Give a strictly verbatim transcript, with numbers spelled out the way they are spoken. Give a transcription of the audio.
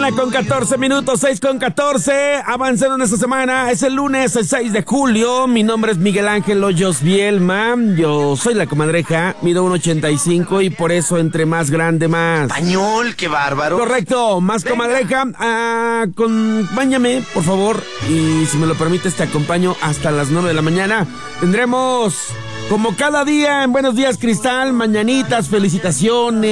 mañana con catorce minutos, seis con catorce, avanzando en esta semana, es el lunes, el seis de julio, mi nombre es Miguel Ángel Hoyos Bielma, yo soy la comadreja, mido uno ochenta y cinco y por eso entre más grande más. Español, qué bárbaro. Correcto, más Venga. comadreja, acompáñame, por favor, y si me lo permites te acompaño hasta las nueve de la mañana, tendremos... Como cada día en Buenos Días Cristal, mañanitas, felicitaciones.